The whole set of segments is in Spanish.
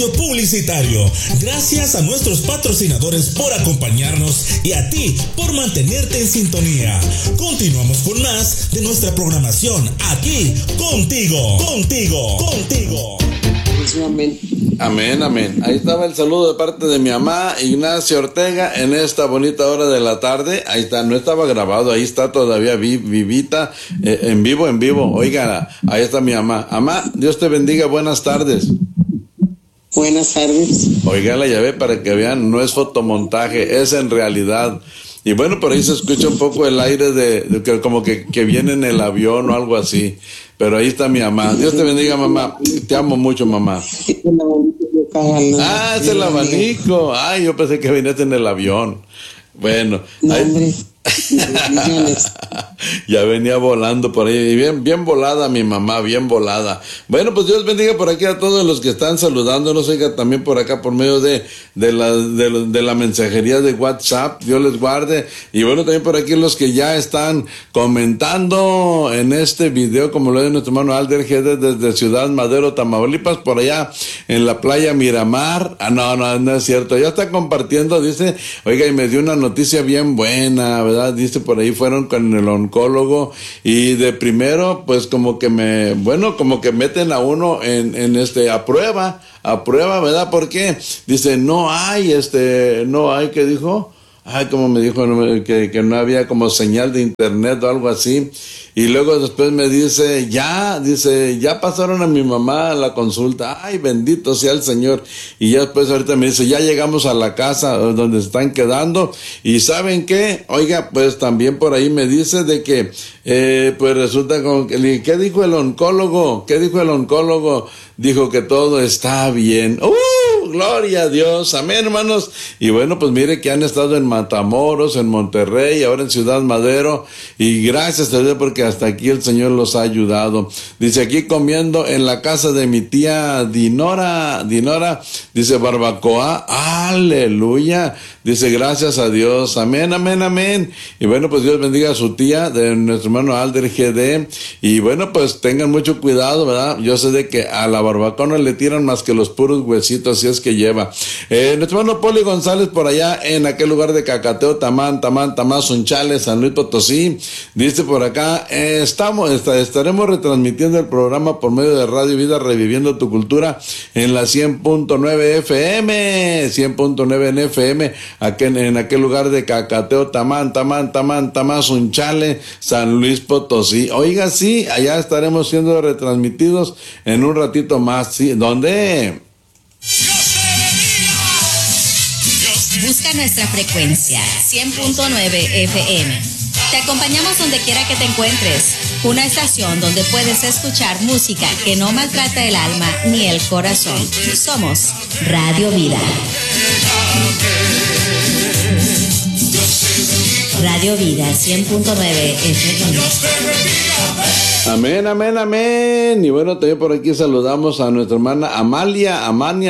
espacio publicitario. Gracias a nuestros patrocinadores por acompañarnos y a ti por mantenerte en sintonía. Continuamos con más de nuestra programación aquí contigo. Amén, amén. Ahí estaba el saludo de parte de mi mamá Ignacia Ortega en esta bonita hora de la tarde. Ahí está, no estaba grabado, ahí está todavía vivita, en vivo. Oiga, ahí está mi mamá. Mamá, Dios te bendiga, buenas tardes. Buenas tardes. Oiga la llave para que vean, no es fotomontaje, es en realidad. Y bueno, por ahí se escucha un poco el aire de que como que viene en el avión o algo así. Pero ahí está mi mamá. Dios te bendiga, mamá. Te amo mucho, mamá. Ah, es el abanico. Ay, yo pensé que venías en el avión. Bueno. No, hombre. Ya venía volando por ahí, bien volada mi mamá, bien volada. Bueno, pues Dios bendiga por aquí a todos los que están saludándonos, oiga, también por acá por medio de la mensajería de WhatsApp, Dios les guarde. Y bueno, también por aquí los que ya están comentando en este video, como lo dice nuestro hermano Alder Gede desde Ciudad Madero, Tamaulipas, por allá en la playa Miramar. No es cierto, ya está compartiendo, dice, oiga, y me dio una noticia bien buena, ¿verdad? Dice por ahí fueron con el oncólogo y de primero pues como que meten a uno en a prueba, ¿verdad? ¿Por qué? Dice, no hay, ¿qué dijo? Ay, como me dijo que no había como señal de internet o algo así. Y luego después me dice, ya pasaron a mi mamá a la consulta. Ay, bendito sea el Señor. Y ya después ahorita me dice, ya llegamos a la casa donde se están quedando. Y ¿saben qué? Oiga, pues también por ahí me dice de que, pues resulta como que, ¿qué dijo el oncólogo? Dijo que todo está bien. Gloria a Dios, amén, hermanos. Y bueno, pues mire que han estado en Matamoros, en Monterrey, ahora en Ciudad Madero, y gracias a Dios porque hasta aquí el Señor los ha ayudado. Dice, aquí comiendo en la casa de mi tía Dinora, dice, barbacoa, aleluya. Dice, gracias a Dios, amén. Y bueno, pues Dios bendiga a su tía, de nuestro hermano Alder GD. Y bueno, pues tengan mucho cuidado, ¿verdad? Yo sé de que a la barbacoa no le tiran más que los puros huesitos, así es que lleva. Nuestro hermano Poli González por allá en aquel lugar de Cacateo, Tamazunchale, San Luis Potosí. Dice por acá, estaremos retransmitiendo el programa por medio de Radio Vida Reviviendo tu Cultura en la 100.9 FM, 100.9 en FM, aquí en aquel lugar de Cacateo, Tamazunchale, San Luis Potosí. Oiga, sí, allá estaremos siendo retransmitidos en un ratito más, ¿sí? ¿Dónde? Busca nuestra frecuencia 100.9 FM. Te acompañamos donde quiera que te encuentres. Una estación donde puedes escuchar música que no maltrata el alma ni el corazón. Somos Radio Vida. Radio Vida 100.9 FM. Amén. Y bueno, también por aquí saludamos a nuestra hermana Amalia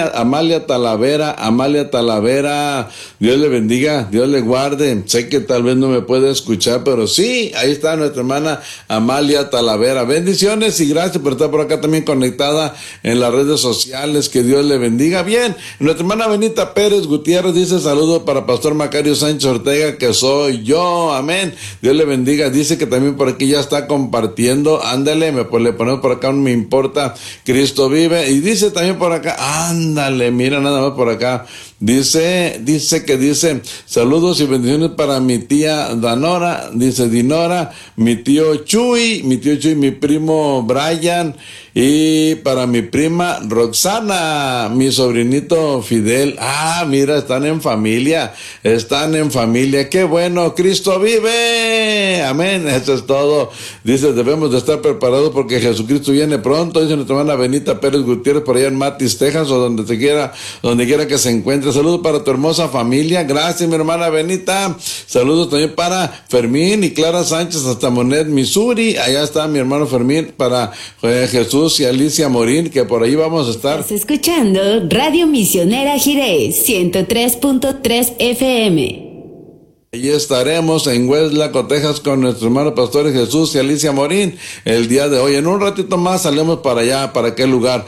Talavera. Dios le bendiga, Dios le guarde. Sé que tal vez no me puede escuchar, pero sí, ahí está nuestra hermana Amalia Talavera. Bendiciones y gracias por estar por acá también conectada en las redes sociales. Que Dios le bendiga. Bien, nuestra hermana Benita Pérez Gutiérrez dice, saludo para Pastor Macario Sánchez Ortega, que soy yo. Amén. Dios le bendiga. Dice que también por aquí ya está compartiendo. Ándale, le ponemos por acá, no me importa, Cristo vive. Y dice también por acá, ándale, mira nada más por acá. Dice, saludos y bendiciones para mi tía Dinora, mi tío Chuy, mi primo Brian, y para mi prima Roxana, mi sobrinito Fidel. Mira, están en familia, qué bueno, Cristo vive, amén, eso es todo. Dice, debemos de estar preparados porque Jesucristo viene pronto, dice nuestra hermana Benita Pérez Gutiérrez por allá en Matis, Texas, o donde quiera que se encuentre. Saludos para tu hermosa familia, gracias mi hermana Benita. Saludos también para Fermín y Clara Sánchez hasta Monet, Missouri, allá está mi hermano Fermín, para Jesús y Alicia Morín, que por ahí vamos a estar. Estás escuchando Radio Misionera Jiré 103.3 FM. Y estaremos en Hueslaco, Texas, con nuestro hermano pastor Jesús y Alicia Morín el día de hoy. En un ratito más salimos para allá, ¿para qué lugar?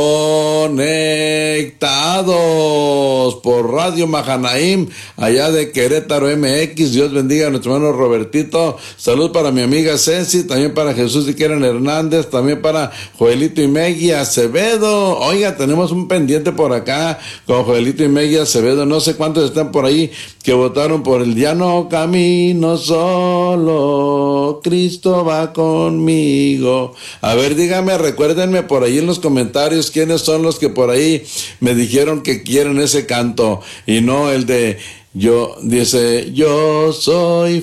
Conectados por Radio Mahanaim, allá de Querétaro MX. Dios bendiga a nuestro hermano Robertito. Salud para mi amiga Ceci, también para Jesús y Keren Hernández, también para Joelito y Megui Acevedo. Oiga, tenemos un pendiente por acá con Joelito y Megui Acevedo. No sé cuántos están por ahí que votaron por el día. No camino solo, Cristo va conmigo. A ver, dígame, recuérdenme por ahí en los comentarios quiénes son los que por ahí me dijeron que quieren ese canto y no el de yo soy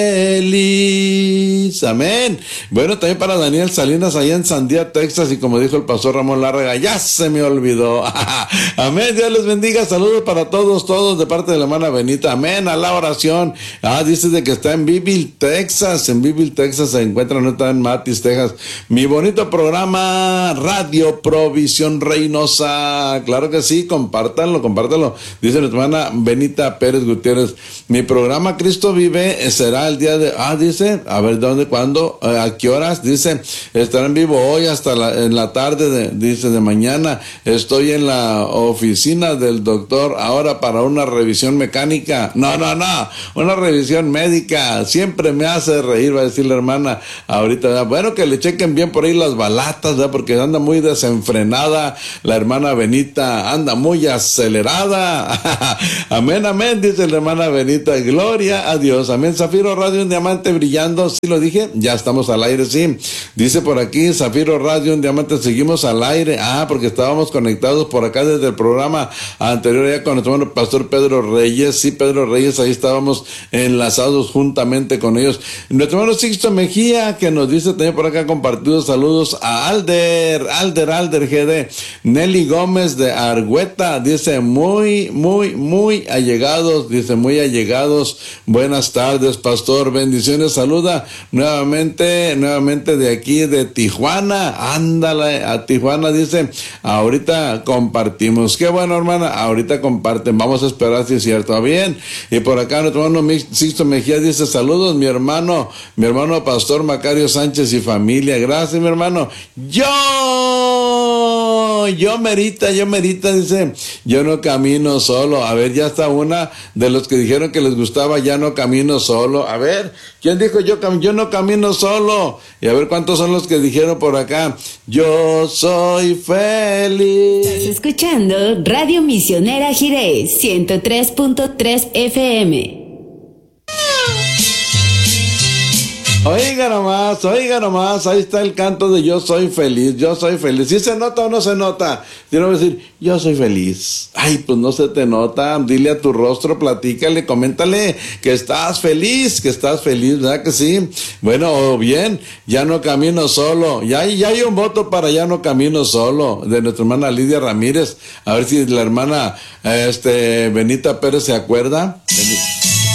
feliz, amén. Bueno, también para Daniel Salinas allá en Sandia, Texas, y como dijo el pastor Ramón Lárraga, ya se me olvidó. Amén, Dios les bendiga, saludos para todos de parte de la hermana Benita, amén, a la oración. Dice de que está en Beeville, Texas, se encuentra, no está en Matis, Texas. Mi bonito programa Radio Provisión Reynosa, claro que sí, compártanlo, dice nuestra hermana Benita Pérez Gutiérrez. Mi programa Cristo Vive será el día de, dice, a ver, ¿dónde, cuándo, a qué horas? Dice, estará en vivo hoy hasta en la tarde de mañana. Estoy en la oficina del doctor ahora para una revisión mecánica. No, una revisión médica. Siempre me hace reír, va a decir la hermana ahorita, ¿verdad? Bueno, que le chequen bien por ahí las balatas, ¿verdad? Porque anda muy desenfrenada la hermana Benita, anda muy acelerada. Amén, dice la hermana Benita, gloria a Dios, amén. Zafiro Radio, un diamante brillando, ¿sí lo dije? Ya estamos al aire, sí. Dice por aquí, Zafiro Radio, un diamante, seguimos al aire, porque estábamos conectados por acá desde el programa anterior, ya con nuestro hermano pastor Pedro Reyes, sí, Pedro Reyes, ahí estábamos enlazados juntamente con ellos. Nuestro hermano Sixto Mejía, que nos dice también por acá compartidos, saludos a Alder GD, Nelly Gómez de Argüeta, dice muy allegados, buenas tardes, pastor, bendiciones, saluda nuevamente de aquí de Tijuana, ándale a Tijuana, dice, ahorita compartimos, qué bueno, hermana, ahorita comparten, vamos a esperar si es cierto, bien. Y por acá nuestro hermano Sixto Mejía dice, saludos mi hermano pastor Macario Sánchez y familia, gracias mi hermano, yo merita, dice, yo no camino solo. A ver, ya está una de los que dijeron que les gustaba Ya no camino solo. A ver, ¿quién dijo yo no camino solo? Y a ver cuántos son los que dijeron por acá, yo soy feliz. Estás escuchando Radio Misionera Jiré 103.3 FM. Oiga nomás, ahí está el canto de yo soy feliz. ¿Sí se nota o no se nota? Quiero decir, yo soy feliz. Ay, pues no se te nota, dile a tu rostro, platícale, coméntale que estás feliz, ¿verdad que sí? Bueno, bien, ya no camino solo. Ya hay un voto para ya no camino solo, de nuestra hermana Lidia Ramírez. A ver si la hermana Benita Pérez se acuerda.